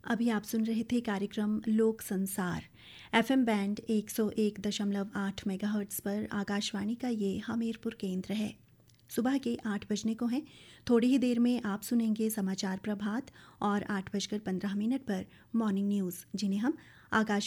अभी आप सुन रहे थे कार्यक्रम लोक संसार एफएम बैंड 101.8 मेगाहर्ट्ज़ पर आकाशवाणी का ये हमीरपुर केंद्र है। सुबह के 8 बजने को हैं। थोड़ी ही देर में आप सुनेंगे समाचार प्रभात और 8:15 पर मॉर्निंग न्यूज़, जिन्हें हम आकाशवाणी